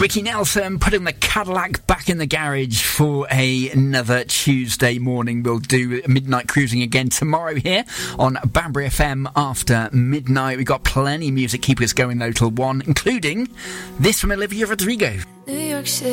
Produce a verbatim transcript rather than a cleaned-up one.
Ricky Nelson putting the Cadillac back in the garage for a, another Tuesday morning. We'll do midnight cruising again tomorrow here on Banbury F M after midnight. We've got plenty of music keep us going though till one, including this from Olivia Rodrigo. New York City.